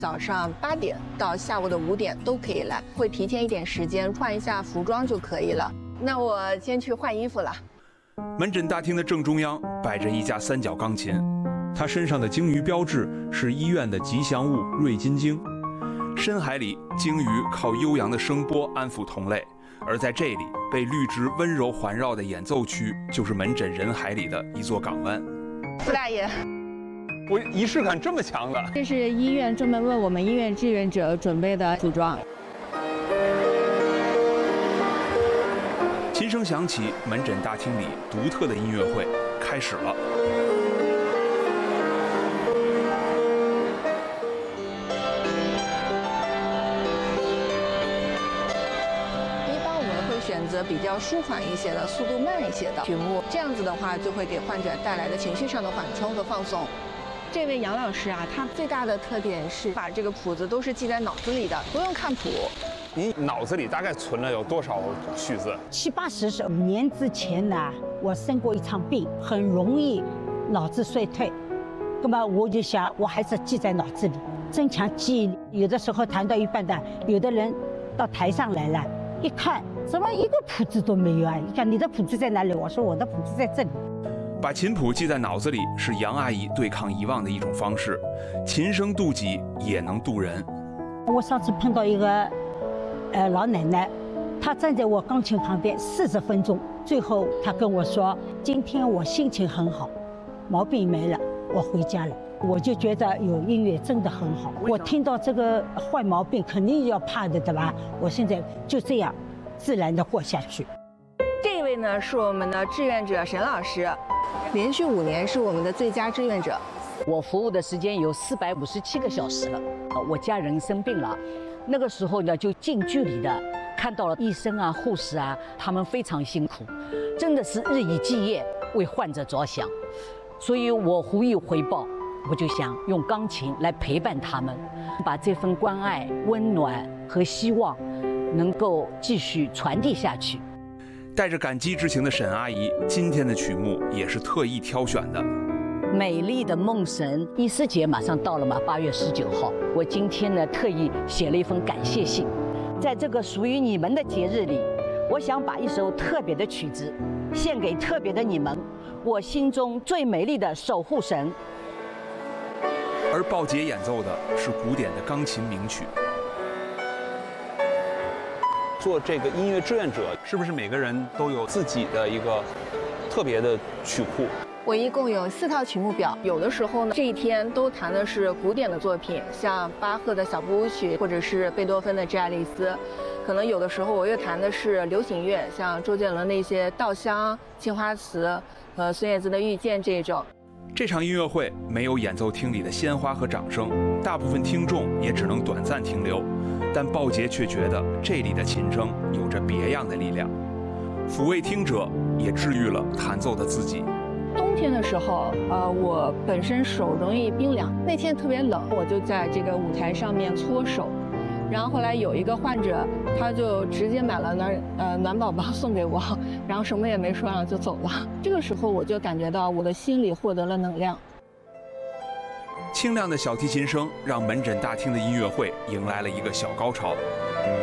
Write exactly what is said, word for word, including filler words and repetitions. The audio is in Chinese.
早上八点到下午的五点都可以来，会提前一点时间换一下服装就可以了。那我先去换衣服了。 门诊大厅的正中央摆着一架三角钢琴，它身上的鲸鱼标志是医院的吉祥物瑞金鲸。深海里，鲸鱼靠悠扬的声波安抚同类，而在这里被绿植温柔环绕的演奏区，就是门诊人海里的一座港湾。 傅大爷， 我仪式感这么强的， 这是医院专门为我们医院志愿者准备的服装。 琴声响起，门诊大厅里独特的音乐会开始了。 一般我们会选择比较舒缓一些的、速度慢一些的曲目，这样子的话就会给患者带来的情绪上的缓冲和放松。这位杨老师啊，他最大的特点是把这个谱子都是记在脑子里的，不用看谱。 你脑子里大概存了有多少曲子？ 七八十首。五年之前呢，我生过一场病，很容易脑子衰退。那么我就想，我还是记在脑子里，增强记忆力。有的时候弹到一半的，有的人到台上来了，一看怎么一个谱子都没有啊？你看你的谱子在哪里？我说我的谱子在这里。 把琴谱记在脑子里是杨阿姨对抗遗忘的一种方式，琴声渡己也能渡人。 我上次碰到一个。呃，老奶奶，她站在我钢琴旁边四十分钟，最后她跟我说：“今天我心情很好，毛病没了，我回家了。”我就觉得有音乐真的很好。我听到这个坏毛病肯定要怕的，对吧？我现在就这样自然的过下去。 这位呢是我们的志愿者沈老师，连续五年是我们的最佳志愿者。 我服务的时间有四百五十七个小时了。我家人生病了。那个时候呢，就近距离的看到了医生啊、护士啊，他们非常辛苦，真的是日以继夜为患者着想。所以我无以回报，我就想用钢琴来陪伴他们，把这份关爱、温暖和希望能够继续传递下去。 带着感激之情的沈阿姨，今天的曲目也是特意挑选的。 美丽的梦神，伊思节马上到了嘛，八月十九号。我今天呢，特意写了一封感谢信，在这个属于你们的节日里，我想把一首特别的曲子献给特别的你们，我心中最美丽的守护神。 而鲍杰演奏的是古典的钢琴名曲。做这个音乐志愿者，是不是每个人都有自己的一个特别的曲库？ 我一共有四套曲目表，有的时候呢，这一天都弹的是古典的作品，像巴赫的小步舞曲，或者是贝多芬的《致爱丽丝》。可能有的时候我又弹的是流行乐，像周杰伦的一些《稻香》《青花瓷》和孙燕姿的《遇见》这种。 这场音乐会没有演奏厅里的鲜花和掌声，大部分听众也只能短暂停留。但鲍杰却觉得这里的琴声有着别样的力量，抚慰听者，也治愈了弹奏的自己。 冬天的时候，呃，我本身手容易冰凉，那天特别冷，我就在这个舞台上面搓手。然后后来有一个患者，他就直接买了暖呃暖宝宝送给我，然后什么也没说，然后就走了。这个时候我就感觉到我的心里获得了能量。 清亮的小提琴声让门诊大厅的音乐会迎来了一个小高潮。